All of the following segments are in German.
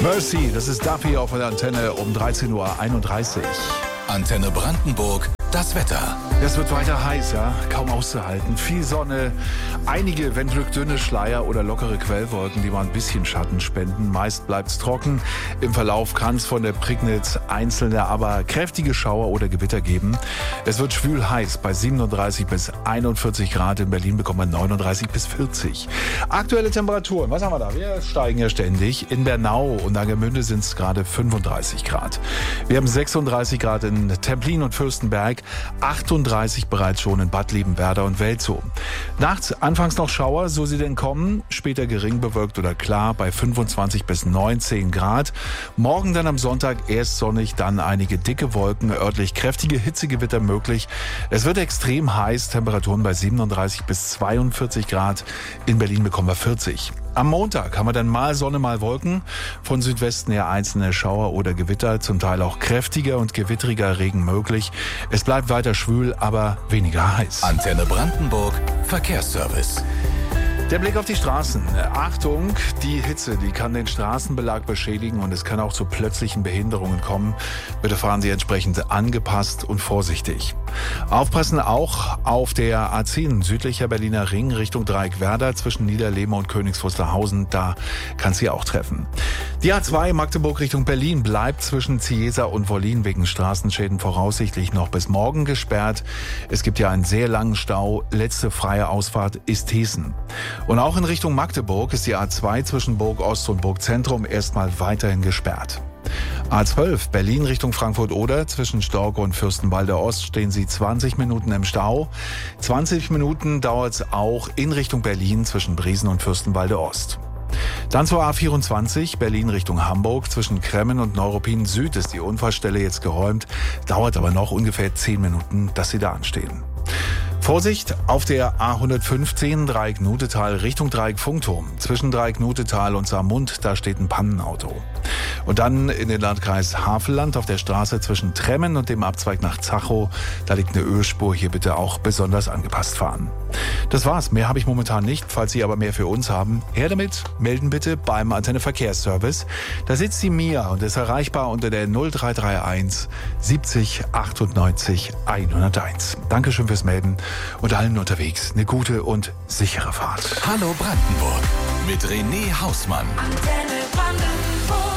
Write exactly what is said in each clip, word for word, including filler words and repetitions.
Mercy, das ist Duffy auf der Antenne um dreizehn Uhr einunddreißig. Antenne Brandenburg, das Wetter. Es wird weiter heiß, ja, kaum auszuhalten. Viel Sonne, einige, wenn Glück, dünne Schleier oder lockere Quellwolken, die mal ein bisschen Schatten spenden. Meist bleibt's trocken. Im Verlauf kann es von der Prignitz einzelne, aber kräftige Schauer oder Gewitter geben. Es wird schwül heiß bei siebenunddreißig bis einundvierzig Grad. In Berlin bekommt man neununddreißig bis vierzig. Aktuelle Temperaturen, was haben wir da? Wir steigen ja ständig. In Bernau und Angermünde sind es gerade fünfunddreißig Grad. Wir haben sechsunddreißig Grad in Templin und Fürstenberg, achtunddreißig bereits schon in Bad Liebenwerda und Welzow. Nachts anfangs noch Schauer, so sie denn kommen, später gering bewölkt oder klar bei fünfundzwanzig bis neunzehn Grad. Morgen dann am Sonntag erst sonnig, dann einige dicke Wolken, örtlich kräftige Hitzegewitter möglich. Es wird extrem heiß, Temperaturen bei siebenunddreißig bis zweiundvierzig Grad. In Berlin bekommen wir vierzig. Am Montag haben wir dann mal Sonne, mal Wolken. Von Südwesten her einzelne Schauer oder Gewitter, zum Teil auch kräftiger und gewittriger Regen möglich. Es bleibt weiter schwül, aber weniger heiß. Antenne Brandenburg, Verkehrsservice. Der Blick auf die Straßen. Achtung, die Hitze, die kann den Straßenbelag beschädigen und es kann auch zu plötzlichen Behinderungen kommen. Bitte fahren Sie entsprechend angepasst und vorsichtig. Aufpassen auch auf der A zehn südlicher Berliner Ring Richtung Dreieckwerder zwischen Niederlehme und Königs Wusterhausen. Da kann Sie auch treffen. Die A zwei Magdeburg Richtung Berlin bleibt zwischen Ciesa und Wollin wegen Straßenschäden voraussichtlich noch bis morgen gesperrt. Es gibt ja einen sehr langen Stau. Letzte freie Ausfahrt ist Hessen. Und auch in Richtung Magdeburg ist die A zwei zwischen Burg Ost und Burg Zentrum erstmal weiterhin gesperrt. A zwölf Berlin Richtung Frankfurt-Oder zwischen Storke und Fürstenwalde Ost stehen Sie zwanzig Minuten im Stau. zwanzig Minuten dauert es auch in Richtung Berlin zwischen Briesen und Fürstenwalde Ost. Dann zur A vierundzwanzig Berlin Richtung Hamburg zwischen Kremmen und Neuruppin Süd ist die Unfallstelle jetzt geräumt. Dauert aber noch ungefähr zehn Minuten, dass Sie da anstehen. Vorsicht auf der A hundertfünfzehn Dreieck Nutetal Richtung Dreieck Funkturm. Zwischen Dreieck Nutetal und Saarmund, da steht ein Pannenauto. Und dann in den Landkreis Havelland auf der Straße zwischen Tremmen und dem Abzweig nach Zachow. Da liegt eine Ölspur, hier bitte auch besonders angepasst fahren. Das war's, mehr habe ich momentan nicht. Falls Sie aber mehr für uns haben, her damit, melden bitte beim Antenne Verkehrsservice. Da sitzt die Mia und ist erreichbar unter der null drei drei eins siebzig achtundneunzig hunderteins. Dankeschön fürs Melden und allen unterwegs eine gute und sichere Fahrt. Hallo Brandenburg mit René Hausmann. Antenne Brandenburg.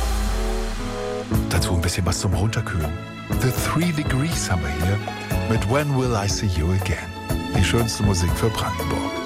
Dazu ein bisschen was zum Runterkühlen. The Three Degrees haben wir hier mit When Will I See You Again. Die schönste Musik für Brandenburg.